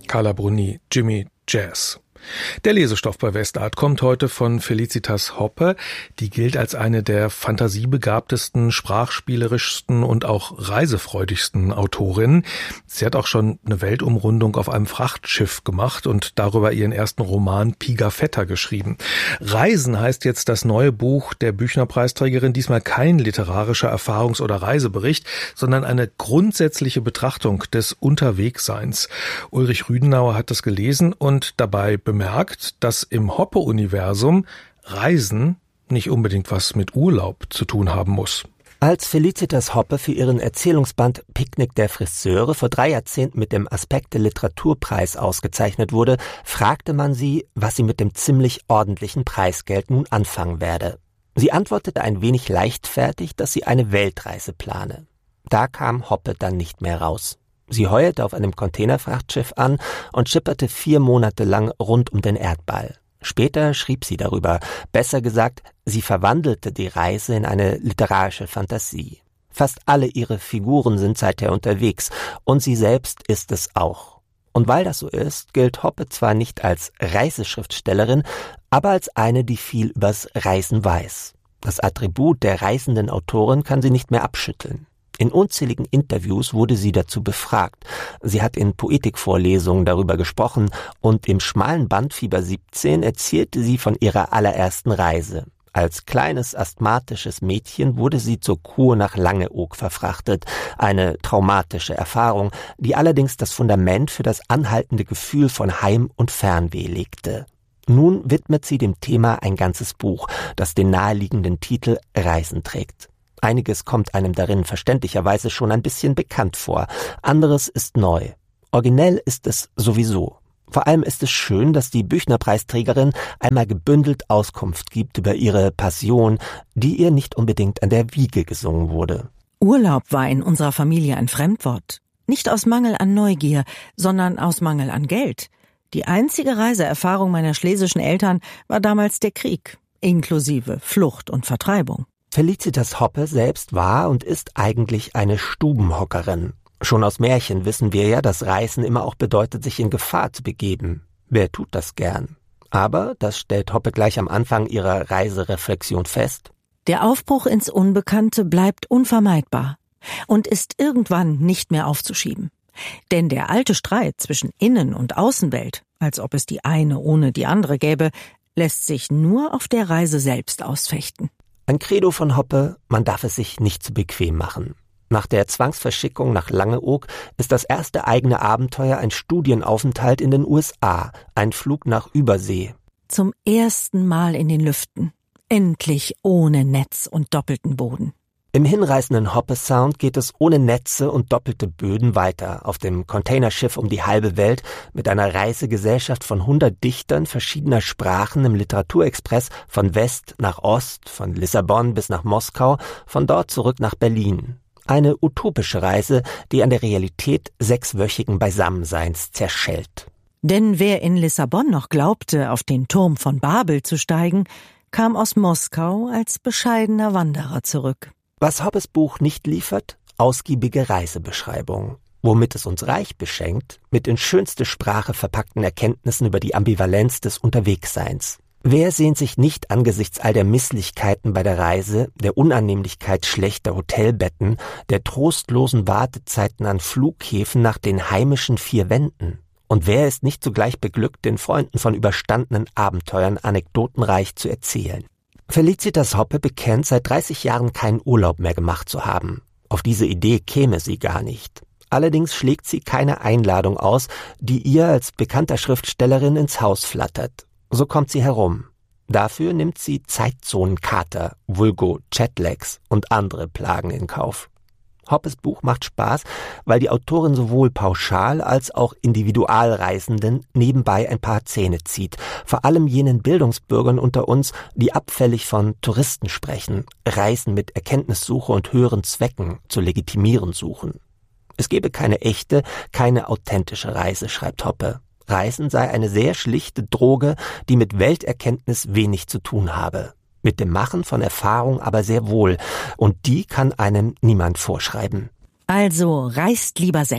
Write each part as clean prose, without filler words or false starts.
Carla Bruni, Jimmy Jazz. Der Lesestoff bei Westart kommt heute von Felicitas Hoppe. Die gilt als eine der fantasiebegabtesten, sprachspielerischsten und auch reisefreudigsten Autorinnen. Sie hat auch schon eine Weltumrundung auf einem Frachtschiff gemacht und darüber ihren ersten Roman Pigafetta geschrieben. Reisen heißt jetzt das neue Buch der Büchner-Preisträgerin. Diesmal kein literarischer Erfahrungs- oder Reisebericht, sondern eine grundsätzliche Betrachtung des Unterwegsseins. Ulrich Rüdenauer hat das gelesen und dabei bemerkt, dass im Hoppe-Universum Reisen nicht unbedingt was mit Urlaub zu tun haben muss. Als Felicitas Hoppe für ihren Erzählungsband Picknick der Friseure vor 3 Jahrzehnten mit dem Aspekte-Literaturpreis ausgezeichnet wurde, fragte man sie, was sie mit dem ziemlich ordentlichen Preisgeld nun anfangen werde. Sie antwortete ein wenig leichtfertig, dass sie eine Weltreise plane. Da kam Hoppe dann nicht mehr raus. Sie heuerte auf einem Containerfrachtschiff an und schipperte 4 Monate lang rund um den Erdball. Später schrieb sie darüber, besser gesagt, sie verwandelte die Reise in eine literarische Fantasie. Fast alle ihre Figuren sind seither unterwegs und sie selbst ist es auch. Und weil das so ist, gilt Hoppe zwar nicht als Reiseschriftstellerin, aber als eine, die viel übers Reisen weiß. Das Attribut der reisenden Autorin kann sie nicht mehr abschütteln. In unzähligen Interviews wurde sie dazu befragt. Sie hat in Poetikvorlesungen darüber gesprochen und im schmalen Band Fieber 17 erzählte sie von ihrer allerersten Reise. Als kleines asthmatisches Mädchen wurde sie zur Kur nach Langeoog verfrachtet. Eine traumatische Erfahrung, die allerdings das Fundament für das anhaltende Gefühl von Heim- und Fernweh legte. Nun widmet sie dem Thema ein ganzes Buch, das den naheliegenden Titel Reisen trägt. Einiges kommt einem darin verständlicherweise schon ein bisschen bekannt vor, anderes ist neu. Originell ist es sowieso. Vor allem ist es schön, dass die Büchner-Preisträgerin einmal gebündelt Auskunft gibt über ihre Passion, die ihr nicht unbedingt an der Wiege gesungen wurde. Urlaub war in unserer Familie ein Fremdwort. Nicht aus Mangel an Neugier, sondern aus Mangel an Geld. Die einzige Reiseerfahrung meiner schlesischen Eltern war damals der Krieg, inklusive Flucht und Vertreibung. Felicitas Hoppe selbst war und ist eigentlich eine Stubenhockerin. Schon aus Märchen wissen wir ja, dass Reisen immer auch bedeutet, sich in Gefahr zu begeben. Wer tut das gern? Aber, das stellt Hoppe gleich am Anfang ihrer Reisereflexion fest, der Aufbruch ins Unbekannte bleibt unvermeidbar und ist irgendwann nicht mehr aufzuschieben. Denn der alte Streit zwischen Innen- und Außenwelt, als ob es die eine ohne die andere gäbe, lässt sich nur auf der Reise selbst ausfechten. Ein Credo von Hoppe, man darf es sich nicht zu bequem machen. Nach der Zwangsverschickung nach Langeoog ist das erste eigene Abenteuer ein Studienaufenthalt in den USA, ein Flug nach Übersee. Zum ersten Mal in den Lüften, endlich ohne Netz und doppelten Boden. Im hinreißenden Hoppe-Sound geht es ohne Netze und doppelte Böden weiter, auf dem Containerschiff um die halbe Welt mit einer Reisegesellschaft von 100 Dichtern verschiedener Sprachen im Literaturexpress von West nach Ost, von Lissabon bis nach Moskau, von dort zurück nach Berlin. Eine utopische Reise, die an der Realität 6-wöchigen Beisammenseins zerschellt. Denn wer in Lissabon noch glaubte, auf den Turm von Babel zu steigen, kam aus Moskau als bescheidener Wanderer zurück. Was Hoppes Buch nicht liefert? Ausgiebige Reisebeschreibung. Womit es uns reich beschenkt? Mit in schönste Sprache verpackten Erkenntnissen über die Ambivalenz des Unterwegsseins. Wer sehnt sich nicht angesichts all der Misslichkeiten bei der Reise, der Unannehmlichkeit schlechter Hotelbetten, der trostlosen Wartezeiten an Flughäfen nach den heimischen 4 Wänden? Und wer ist nicht zugleich beglückt, den Freunden von überstandenen Abenteuern anekdotenreich zu erzählen? Felicitas Hoppe bekennt, seit 30 Jahren keinen Urlaub mehr gemacht zu haben. Auf diese Idee käme sie gar nicht. Allerdings schlägt sie keine Einladung aus, die ihr als bekannter Schriftstellerin ins Haus flattert. So kommt sie herum. Dafür nimmt sie Zeitzonenkater, vulgo Jetlags und andere Plagen in Kauf. Hoppes Buch macht Spaß, weil die Autorin sowohl pauschal als auch Individualreisenden nebenbei ein paar Zähne zieht. Vor allem jenen Bildungsbürgern unter uns, die abfällig von Touristen sprechen, Reisen mit Erkenntnissuche und höheren Zwecken zu legitimieren suchen. Es gebe keine echte, keine authentische Reise, schreibt Hoppe. Reisen sei eine sehr schlichte Droge, die mit Welterkenntnis wenig zu tun habe. Mit dem Machen von Erfahrung aber sehr wohl, und die kann einem niemand vorschreiben. Also reist lieber selbst.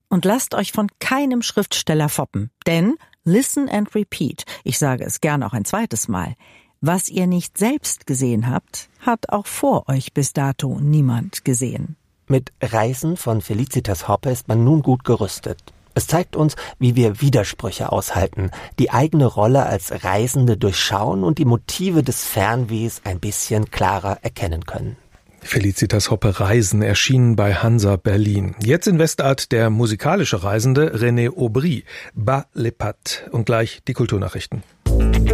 Und lasst euch von keinem Schriftsteller foppen, denn listen and repeat, ich sage es gern auch ein zweites Mal, was ihr nicht selbst gesehen habt, hat auch vor euch bis dato niemand gesehen. Mit Reisen von Felicitas Hoppe ist man nun gut gerüstet. Es zeigt uns, wie wir Widersprüche aushalten, die eigene Rolle als Reisende durchschauen und die Motive des Fernwehs ein bisschen klarer erkennen können. Felicitas Hoppe Reisen erschienen bei Hansa Berlin. Jetzt in Westart der musikalische Reisende René Aubry, Bas les Pattes und gleich die Kulturnachrichten.